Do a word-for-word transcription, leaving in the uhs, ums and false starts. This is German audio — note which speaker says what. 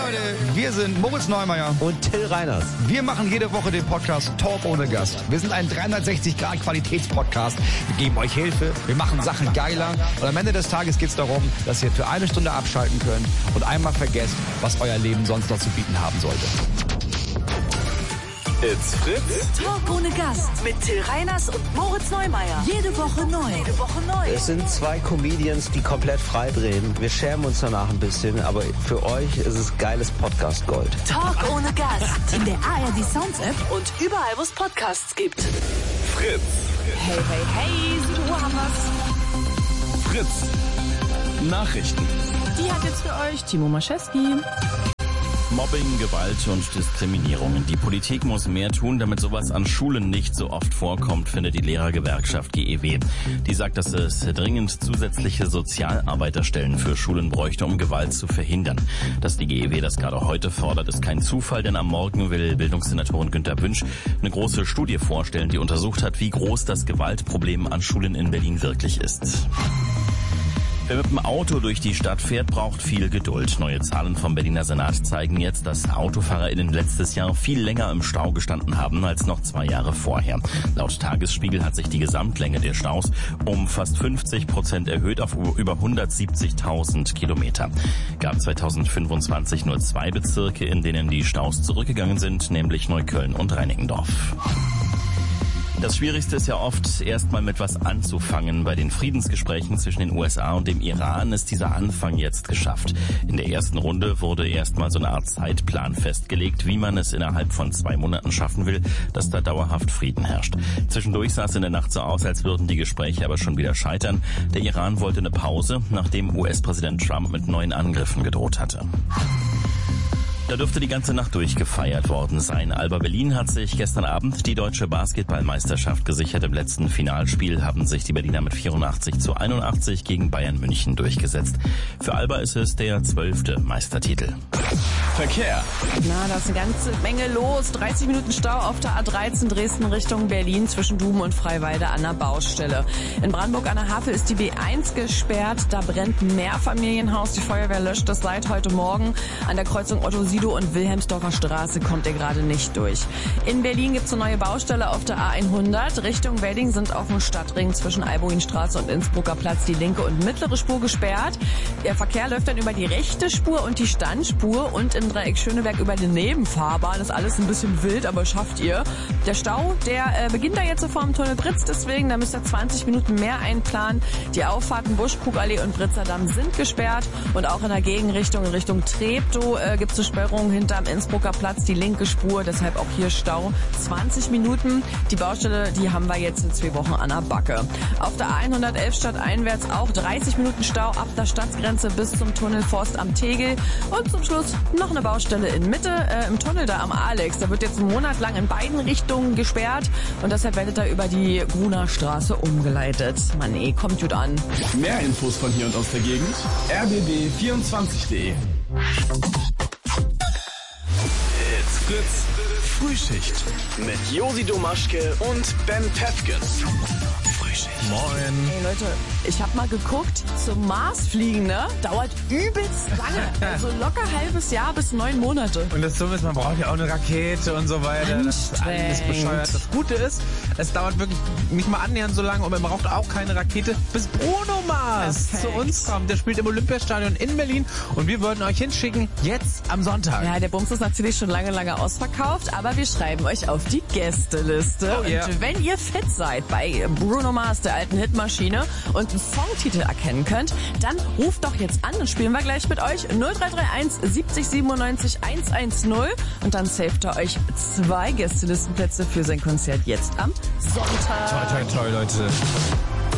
Speaker 1: Leute, wir sind Moritz Neumeier
Speaker 2: und Till Reiners.
Speaker 1: Wir machen jede Woche den Podcast Talk ohne Gast. Wir sind ein dreihundertsechzig Grad Qualitätspodcast. Wir geben euch Hilfe, wir machen Sachen geiler und am Ende des Tages geht es darum, dass ihr für eine Stunde abschalten könnt und einmal vergesst, was euer Leben sonst noch zu bieten haben sollte.
Speaker 3: It's Fritz.
Speaker 4: Talk ohne Gast mit Till Reiners und Moritz Neumeier. Jede Woche neu. Jede Woche neu.
Speaker 2: Es sind zwei Comedians, die komplett frei drehen. Wir schämen uns danach ein bisschen, aber für euch ist es geiles Podcast-Gold.
Speaker 4: Talk ohne Gast. In der A R D Sounds App und überall, wo es Podcasts gibt.
Speaker 3: Fritz.
Speaker 4: Hey, hey, hey, sieben Uhr haben wir's.
Speaker 3: Fritz. Nachrichten.
Speaker 5: Die hat jetzt für euch Timo Maschewski.
Speaker 6: Mobbing, Gewalt und Diskriminierung. Die Politik muss mehr tun, damit sowas an Schulen nicht so oft vorkommt, findet die Lehrergewerkschaft G E W. Die sagt, dass es dringend zusätzliche Sozialarbeiterstellen für Schulen bräuchte, um Gewalt zu verhindern. Dass die G E W das gerade heute fordert, ist kein Zufall, denn am Morgen will Bildungssenatorin Günter Wünsch eine große Studie vorstellen, die untersucht hat, wie groß das Gewaltproblem an Schulen in Berlin wirklich ist. Wer mit dem Auto durch die Stadt fährt, braucht viel Geduld. Neue Zahlen vom Berliner Senat zeigen jetzt, dass AutofahrerInnen letztes Jahr viel länger im Stau gestanden haben als noch zwei Jahre vorher. Laut Tagesspiegel hat sich die Gesamtlänge der Staus um fast fünfzig Prozent erhöht auf über hundertsiebzigtausend Kilometer. Gab zweitausendfünfundzwanzig nur zwei Bezirke, in denen die Staus zurückgegangen sind, nämlich Neukölln und Reinickendorf. Das Schwierigste ist ja oft, erstmal mit was anzufangen. Bei den Friedensgesprächen zwischen den U S A und dem Iran ist dieser Anfang jetzt geschafft. In der ersten Runde wurde erstmal so eine Art Zeitplan festgelegt, wie man es innerhalb von zwei Monaten schaffen will, dass da dauerhaft Frieden herrscht. Zwischendurch sah es in der Nacht so aus, als würden die Gespräche aber schon wieder scheitern. Der Iran wollte eine Pause, nachdem U S-Präsident Trump mit neuen Angriffen gedroht hatte. Da dürfte die ganze Nacht durchgefeiert worden sein. Alba Berlin hat sich gestern Abend die deutsche Basketballmeisterschaft gesichert. Im letzten Finalspiel haben sich die Berliner mit vierundachtzig zu einundachtzig gegen Bayern München durchgesetzt. Für Alba ist es der zwölfte Meistertitel.
Speaker 3: Verkehr.
Speaker 5: Na, da ist eine ganze Menge los. dreißig Minuten Stau auf der A dreizehn Dresden Richtung Berlin zwischen Duben und Freiwalde an der Baustelle. In Brandenburg an der Havel ist die B eins gesperrt. Da brennt ein Mehrfamilienhaus. Die Feuerwehr löscht das seit heute Morgen. An der Kreuzung Otto Sido und Wilhelmsdorfer Straße kommt er gerade nicht durch. In Berlin gibt es eine neue Baustelle auf der A hundert. Richtung Wedding sind auf dem Stadtring zwischen Albuinstraße und Innsbrucker Platz die linke und mittlere Spur gesperrt. Der Verkehr läuft dann über die rechte Spur und die Standspur und in Dreieck Schöneberg über die Nebenfahrbahn. Das ist alles ein bisschen wild, aber schafft ihr. Der Stau, der äh, beginnt da jetzt vor dem Tunnel Britz, deswegen, da müsst ihr zwanzig Minuten mehr einplanen. Die Auffahrten Buschkrugallee und Britzerdamm sind gesperrt und auch in der Gegenrichtung, in Richtung Treptow, äh, gibt es eine Sperrung hinterm Innsbrucker Platz, die linke Spur, deshalb auch hier Stau. zwanzig Minuten. Die Baustelle, die haben wir jetzt in zwei Wochen an der Backe. Auf der A hundertelf stadteinwärts auch dreißig Minuten Stau ab der Stadtgrenze bis zum Tunnel Forst am Tegel. Und zum Schluss noch eine Baustelle in Mitte, äh, im Tunnel da am Alex. Da wird jetzt einen Monat lang in beiden Richtungen gesperrt und deshalb werdet ihr über die Gruner Straße umgeleitet. Mann, eh, kommt gut an.
Speaker 3: Mehr Infos von hier und aus der Gegend. r b b vierundzwanzig punkt de. It's Fritz. Frühschicht. Mit Josi Domaschke und Ben Pefken. Frühschicht. Moin.
Speaker 5: Hey Leute, ich hab mal geguckt, zum Mars fliegen, ne? Dauert übelst lange. Also locker halbes Jahr bis neun Monate.
Speaker 7: Und das Dumme ist, man braucht ja auch eine Rakete und so weiter. Das ist alles bescheuert. Das Gute ist, es dauert wirklich nicht mal annähernd so lange und man braucht auch keine Rakete, bis Bruno Mars Perfekt. zu uns kommt. Der spielt im Olympiastadion in Berlin und wir wollten euch hinschicken, jetzt am Sonntag.
Speaker 5: Ja, der Bums ist natürlich schon lange, lange ausverkauft, aber wir schreiben euch auf die Gästeliste.
Speaker 7: Oh, yeah.
Speaker 5: Und wenn ihr fit seid bei Bruno Mars, der alten Hitmaschine, und einen Songtitel erkennen könnt, dann ruft doch jetzt an und spielen wir gleich mit euch null drei drei eins siebzig siebenundneunzig hundertzehn und dann saved ihr euch zwei Gästelistenplätze für sein Konzert jetzt am Sonntag.
Speaker 7: Toll, toll, toll, Leute.